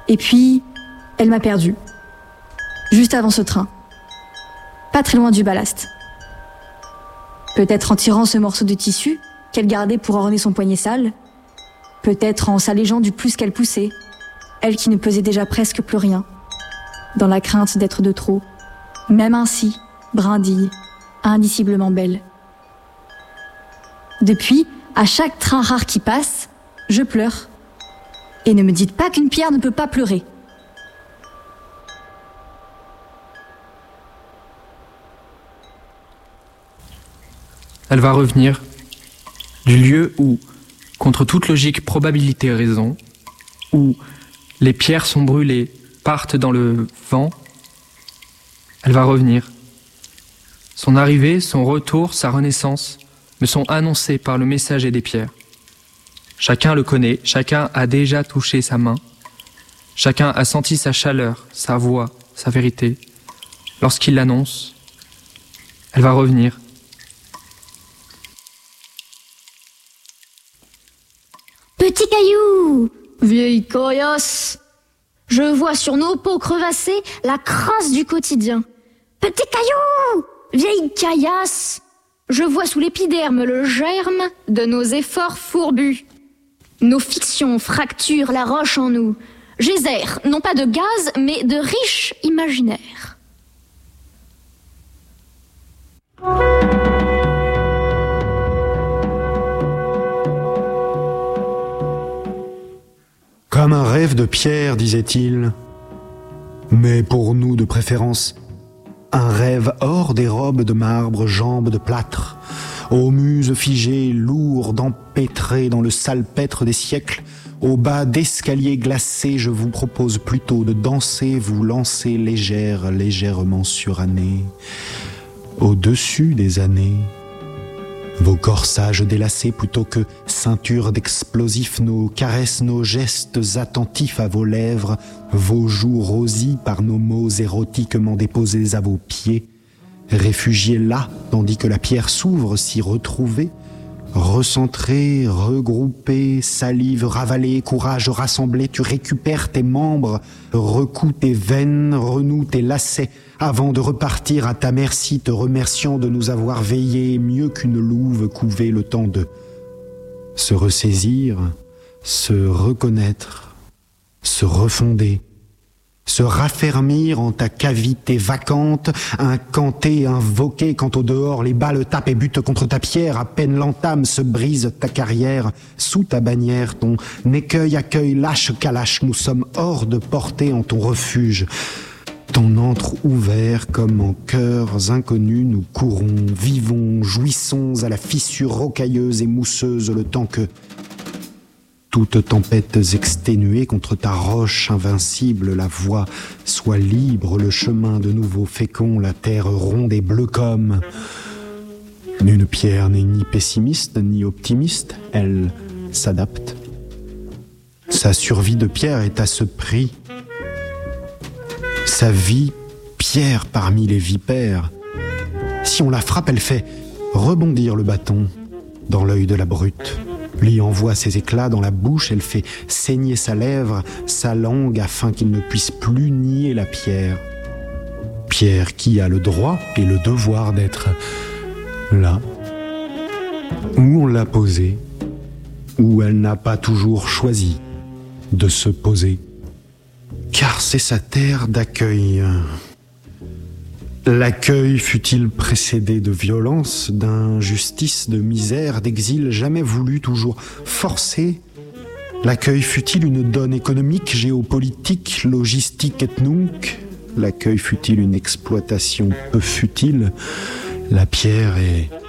Et puis, elle m'a perdue. Juste avant ce train. Pas très loin du ballast. Peut-être en tirant ce morceau de tissu qu'elle gardait pour orner son poignet sale. Peut-être en s'allégeant du plus qu'elle poussait. Elle qui ne pesait déjà presque plus rien. Dans la crainte d'être de trop. Même ainsi, brindille, indiciblement belle. Depuis, à chaque train rare qui passe, je pleure. Et ne me dites pas qu'une pierre ne peut pas pleurer. Elle va revenir du lieu où, contre toute logique, probabilité et raison, où les pierres sont brûlées, partent dans le vent, elle va revenir. Son arrivée, son retour, sa renaissance me sont annoncés par le messager des pierres. Chacun le connaît, chacun a déjà touché sa main, chacun a senti sa chaleur, sa voix, sa vérité. Lorsqu'il l'annonce, elle va revenir. Petit caillou, vieille coriace, je vois sur nos peaux crevassées la crasse du quotidien. Petit caillou, vieille caillasse, je vois sous l'épiderme le germe de nos efforts fourbus. Nos fictions fracturent la roche en nous. Geyser, non pas de gaz, mais de riches imaginaires. Comme un rêve de pierre, disait-il, mais pour nous de préférence, un rêve hors des robes de marbre, jambes de plâtre, aux muses figées, lourdes, empêtrées dans le salpêtre des siècles, au bas d'escaliers glacés, je vous propose plutôt de danser, vous lancer légère, légèrement surannée, au-dessus des années. Vos corsages délacés plutôt que ceinture d'explosifs, nos caresses, nos gestes attentifs à vos lèvres, vos joues rosies par nos mots érotiquement déposés à vos pieds, réfugiés là, tandis que la pierre s'ouvre, s'y retrouver, recentré, regroupé, salive ravalée, courage rassemblé, tu récupères tes membres, recouds tes veines, renoues tes lacets, avant de repartir à ta merci, te remerciant de nous avoir veillés mieux qu'une louve couvée le temps de se ressaisir, se reconnaître, se refonder, se raffermir en ta cavité vacante, incanter, invoquer, quand au dehors les balles tapent et butent contre ta pierre, à peine l'entame se brise ta carrière, sous ta bannière, ton écueil accueille lâche calache, nous sommes hors de portée en ton refuge. Ton antre ouvert comme en cœurs inconnus, nous courons, vivons, jouissons à la fissure rocailleuse et mousseuse le temps que toutes tempêtes exténuées contre ta roche invincible, la voie soit libre, le chemin de nouveau fécond, la terre ronde et bleue comme. Une pierre n'est ni pessimiste ni optimiste, elle s'adapte. Sa survie de pierre est à ce prix. Sa vie, pierre parmi les vipères. Si on la frappe, elle fait rebondir le bâton dans l'œil de la brute. Lui envoie ses éclats dans la bouche, elle fait saigner sa lèvre, sa langue, afin qu'il ne puisse plus nier la pierre. Pierre qui a le droit et le devoir d'être là, où on l'a posée, où elle n'a pas toujours choisi de se poser. Car c'est sa terre d'accueil. L'accueil fut-il précédé de violence, d'injustice, de misère, d'exil jamais voulu, toujours forcé? L'accueil fut-il une donne économique, géopolitique, logistique et nunc? L'accueil fut-il une exploitation peu futile? La pierre est